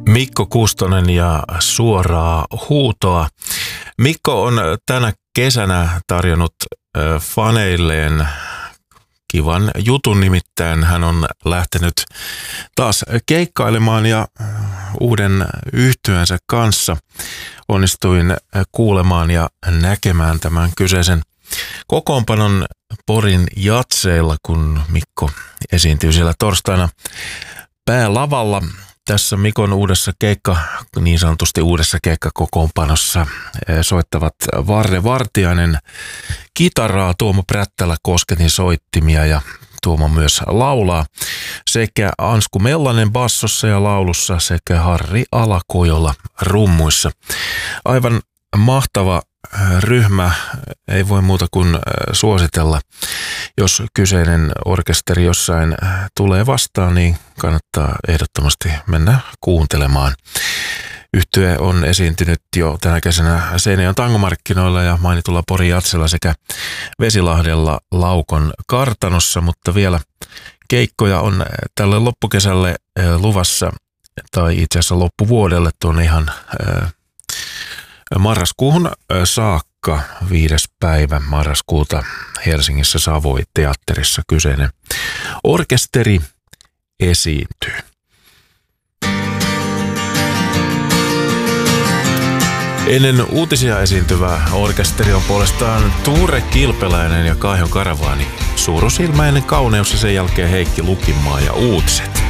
Mikko Kustonen ja Suoraa huutoa. Mikko on tänä kesänä tarjonnut faneilleen kivan jutun, nimittäin hän on lähtenyt taas keikkailemaan ja uuden yhtyeensä kanssa onnistuin kuulemaan ja näkemään tämän kyseisen kokoonpanon Porin Jatseilla, kun Mikko esiintyy siellä torstaina päälavalla. Tässä Mikon niin sanotusti uudessa keikkakokoonpanossa soittavat Varre Vartiainen kitaraa, Tuomo Prättälä kosketin soittimia ja Tuomo myös laulaa, sekä Ansku Mellanen bassossa ja laulussa sekä Harri Alakojola rummuissa. Aivan mahtava ryhmä, ei voi muuta kuin suositella. Jos kyseinen orkesteri jossain tulee vastaan, niin kannattaa ehdottomasti mennä kuuntelemaan. Yhtye on esiintynyt jo tänä kesänä Seinäjoen tangomarkkinoilla ja mainitulla Porin Jatsella sekä Vesilahdella Laukon kartanossa, mutta vielä keikkoja on tälle loppukesälle luvassa, tai itse asiassa loppuvuodelle tuonne ihan marraskuuhun saakka. 5. päivä marraskuuta Helsingissä Savoi-teatterissa kyseinen orkesteri esiintyy. Ennen uutisia esiintyvä orkesteri on puolestaan Tuure Kilpeläinen ja Kaijon Karavaani, Suurusilmäinen kauneus ja sen jälkeen Heikki Lukinmaa ja uutiset.